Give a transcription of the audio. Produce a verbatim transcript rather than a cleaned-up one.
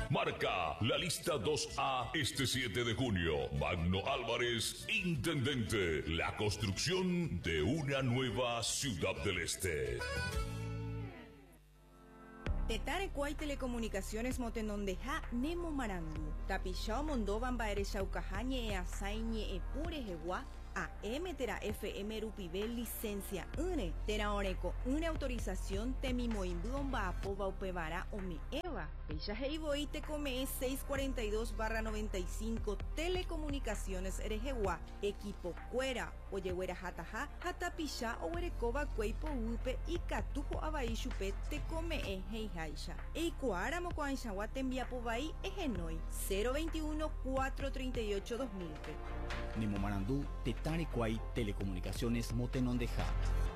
Marca la lista dos A este siete de junio. Magno Álvarez, intendente. La construcción de una nueva Ciudad del Este. Tetare Kuai Telecomunicaciones Motenondeja Nemo Marandu. Tapichao Mondovan Baere Chaucajañe e Asaiñe e Pure Jewa. A M Tera F M Rupivel licencia une Tera Oreco una autorización Temimoimbuomba Apoba Upevara o mi Eva. Ella Heiboí te come seiscientos cuarenta y dos barra noventa y cinco Telecomunicaciones Erejewa. Equipo Cuera Oyehuera Jataja Jatapisha o Werecoba Cueipo Upe y Catujo Abaishupe te come e Heijaisha. Eikuara Mocoanchawa te envía Pobai Egenoi cero veintiuno cuatrocientos treinta y ocho dos mil. Nemo Marandú, Tetare Kuai Telecomunicaciones Motenondeja.